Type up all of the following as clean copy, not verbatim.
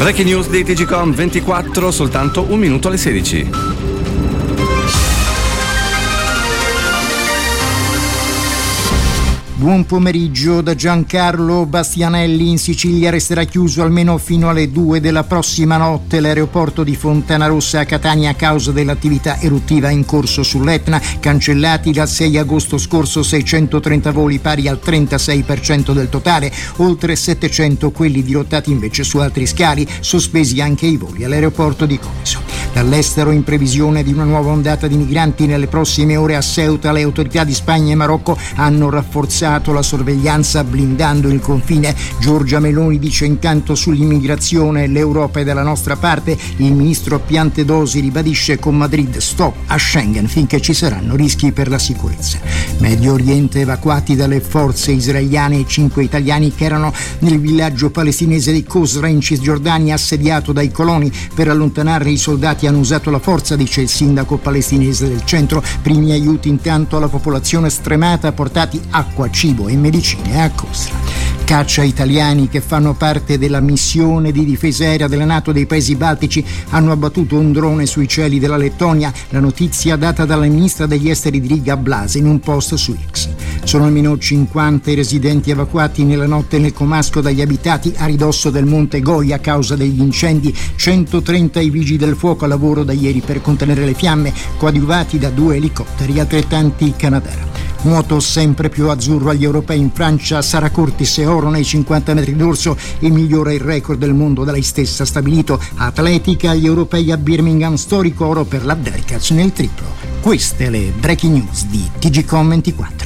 Breaking news di TGcom 24, soltanto un minuto alle 16. Buon pomeriggio da Giancarlo Bastianelli. In Sicilia resterà chiuso almeno fino alle 2 della prossima notte l'aeroporto di Fontanarossa a Catania a causa dell'attività eruttiva in corso sull'Etna. Cancellati dal 6 agosto scorso 630 voli pari al 36% del totale, oltre 700 quelli dirottati invece su altri scali, sospesi anche i voli all'aeroporto di Comiso. Dall'estero, in previsione di una nuova ondata di migranti nelle prossime ore a Ceuta, le autorità di Spagna e Marocco hanno rafforzato la sorveglianza blindando il confine. Giorgia Meloni dice: intanto sull'immigrazione l'Europa è dalla nostra parte. Il ministro Piantedosi ribadisce con Madrid stop a Schengen finché ci saranno rischi per la sicurezza. Medio Oriente, evacuati dalle forze israeliane i 5 italiani che erano nel villaggio palestinese di Qusra in Cisgiordania assediato dai coloni. Per allontanarli i soldati hanno usato la forza, dice il sindaco palestinese del centro. Primi aiuti intanto alla popolazione stremata, portati acqua, cibo e medicine a Qusra. Caccia italiani che fanno parte della missione di difesa aerea della NATO dei paesi baltici hanno abbattuto un drone sui cieli della Lettonia. La notizia data dalla ministra degli esteri di Riga Blasi in un post su X. Sono almeno 50 i residenti evacuati nella notte nel comasco dagli abitati a ridosso del Monte Goi a causa degli incendi. 130 i vigili del fuoco a lavoro da ieri per contenere le fiamme, coadiuvati da 2 elicotteri, altrettanti Canadair. Nuoto sempre più azzurro agli europei. In Francia Sara Curtis è oro nei 50 metri d'orso e migliora il record del mondo da lei stessa stabilito. Atletica agli europei a Birmingham, storico oro per la Derkach nel triplo. Queste le breaking news di TGcom 24.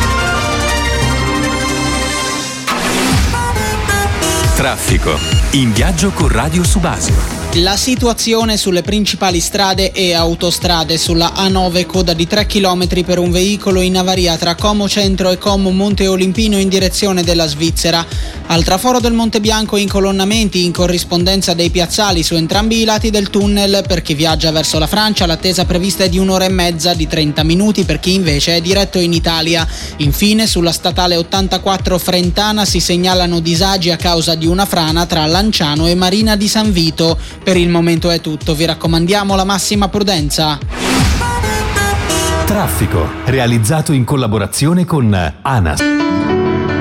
Traffico. In viaggio con Radio Subasio. La situazione sulle principali strade e autostrade: sulla A9 coda di 3 km per un veicolo in avaria tra Como Centro e Como Monte Olimpino in direzione della Svizzera. Al traforo del Monte Bianco incolonnamenti in corrispondenza dei piazzali su entrambi i lati del tunnel. Per chi viaggia verso la Francia l'attesa prevista è di 1 ora e mezza, di 30 minuti per chi invece è diretto in Italia. Infine sulla statale 84 Frentana si segnalano disagi a causa di una frana tra Lanciano e Marina di San Vito. Per il momento è tutto, vi raccomandiamo la massima prudenza. Traffico, realizzato in collaborazione con ANAS.